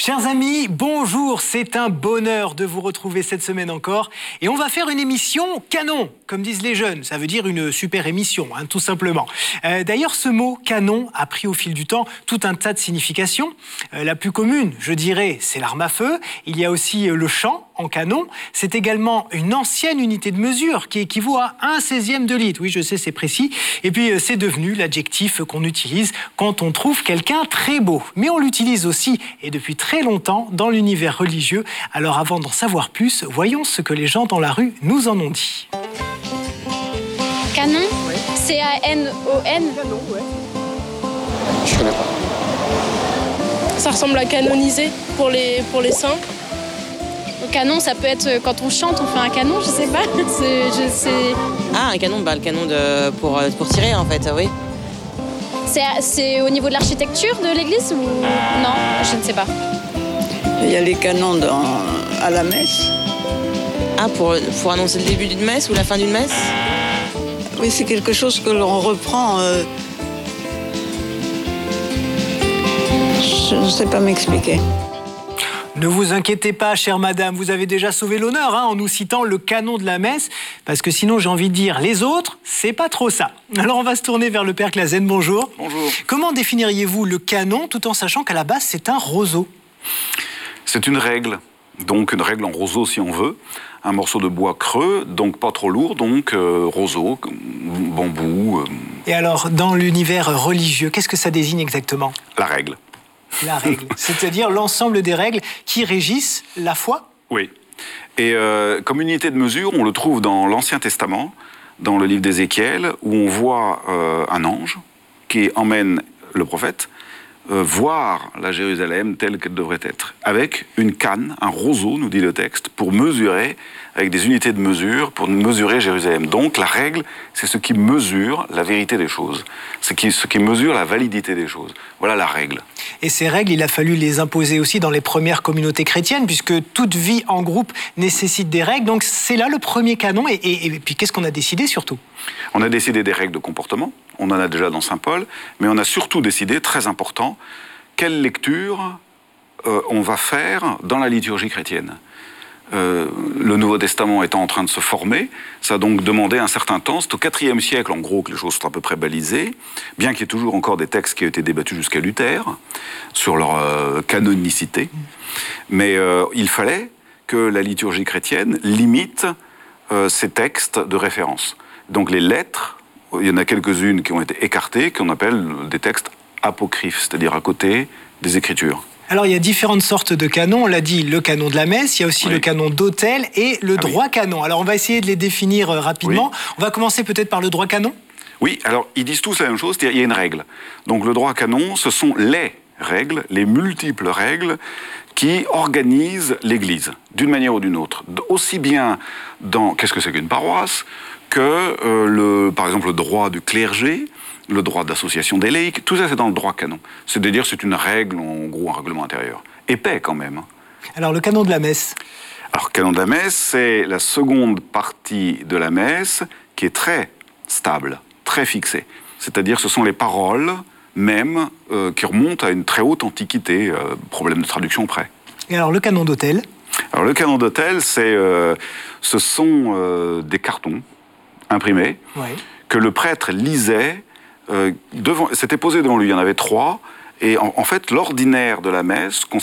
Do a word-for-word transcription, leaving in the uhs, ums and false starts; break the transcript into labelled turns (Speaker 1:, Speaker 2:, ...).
Speaker 1: Chers amis, bonjour, c'est un bonheur de vous retrouver cette semaine encore. Et on va faire une émission canon, comme disent les jeunes. Ça veut dire une super émission, hein, tout simplement. Euh, d'ailleurs, ce mot canon a pris au fil du temps tout un tas de significations. Euh, la plus commune, je dirais, c'est l'arme à feu. Il y a aussi euh, le chant en canon. C'est également une ancienne unité de mesure qui équivaut à un seizième de litre. Oui, je sais, c'est précis. Et puis, euh, c'est devenu l'adjectif qu'on utilise quand on trouve quelqu'un très beau. Mais on l'utilise aussi, et depuis très longtemps, dans l'univers religieux. Alors avant d'en savoir plus, voyons ce que les gens dans la rue nous en ont dit.
Speaker 2: Canon, ouais. C A N O N.
Speaker 1: Canon, ouais.
Speaker 3: Je connais pas.
Speaker 4: Ça ressemble à canoniser pour les, pour les saints.
Speaker 2: Le canon, ça peut être quand on chante, on fait un canon, je sais pas. C'est, je sais...
Speaker 3: Ah, un canon, bah, le canon de, pour, pour tirer en fait, oui.
Speaker 2: C'est, c'est au niveau de l'architecture de l'église ou non? Je ne sais pas.
Speaker 5: Il y a les canons dans, à la messe.
Speaker 3: Ah, pour, pour annoncer le début d'une messe ou la fin d'une messe?
Speaker 5: Oui, c'est quelque chose que l'on reprend. Euh... Je ne sais pas m'expliquer.
Speaker 1: Ne vous inquiétez pas, chère madame, vous avez déjà sauvé l'honneur hein, en nous citant le canon de la messe, parce que sinon j'ai envie de dire les autres, c'est pas trop ça. Alors on va se tourner vers le père Clasen, bonjour.
Speaker 6: Bonjour.
Speaker 1: Comment définiriez-vous le canon tout en sachant qu'à la base c'est un roseau?
Speaker 6: C'est une règle, donc une règle en roseau si on veut, un morceau de bois creux, donc pas trop lourd, donc euh, roseau, bambou. Euh...
Speaker 1: Et alors dans l'univers religieux, qu'est-ce que ça désigne exactement?
Speaker 6: La règle.
Speaker 1: La règle, c'est-à-dire l'ensemble des règles qui régissent la foi?
Speaker 6: Oui. Et euh, comme unité de mesure, on le trouve dans l'Ancien Testament, dans le livre d'Ézéchiel, où on voit euh, un ange qui emmène le prophète euh, voir la Jérusalem telle qu'elle devrait être, avec une canne, un roseau, nous dit le texte, pour mesurer, avec des unités de mesure, pour mesurer Jérusalem. Donc la règle, c'est ce qui mesure la vérité des choses, ce qui, ce qui mesure la validité des choses. Voilà la règle.
Speaker 1: Et ces règles, il a fallu les imposer aussi dans les premières communautés chrétiennes, puisque toute vie en groupe nécessite des règles. Donc c'est là le premier canon. Et, et, et puis qu'est-ce qu'on a décidé surtout?
Speaker 6: On a décidé des règles de comportement, on en a déjà dans Saint Paul, mais on a surtout décidé, très important, quelle lecture euh, on va faire dans la liturgie chrétienne. Euh, le Nouveau Testament étant en train de se former, ça a donc demandé un certain temps. C'est au quatrième siècle, en gros, que les choses sont à peu près balisées, bien qu'il y ait toujours encore des textes qui ont été débattus jusqu'à Luther, sur leur euh, canonicité. Mais euh, il fallait que la liturgie chrétienne limite euh, ces textes de référence. Donc les lettres, il y en a quelques-unes qui ont été écartées, qu'on appelle des textes apocryphes, c'est-à-dire à côté des Écritures.
Speaker 1: Alors, il y a différentes sortes de canons. On l'a dit, le canon de la messe, il y a aussi oui. le canon d'autel et le ah droit oui. canon. Alors, on va essayer de les définir rapidement. Oui. On va commencer peut-être par le droit canon.
Speaker 6: Oui, alors, ils disent tous la même chose, c'est-à-dire il y a une règle. Donc, le droit canon, ce sont les règles, les multiples règles qui organisent l'Église, d'une manière ou d'une autre. Aussi bien dans, qu'est-ce que c'est qu'une paroisse, que, euh, le, par exemple, le droit du clergé, le droit d'association des laïcs, tout ça c'est dans le droit canon. C'est-à-dire c'est une règle, en gros un règlement intérieur. Épais quand même.
Speaker 1: Alors le canon de la messe?
Speaker 6: Alors le canon de la messe, c'est la seconde partie de la messe qui est très stable, très fixée. C'est-à-dire ce sont les paroles même euh, qui remontent à une très haute antiquité, euh, problème de traduction près.
Speaker 1: Et alors le canon d'autel?
Speaker 6: Alors le canon d'autel, c'est, euh, ce sont euh, des cartons imprimés ouais. que le prêtre lisait. Euh, devant, c'était posé devant lui, il y en avait trois, et en, en fait, l'ordinaire de la messe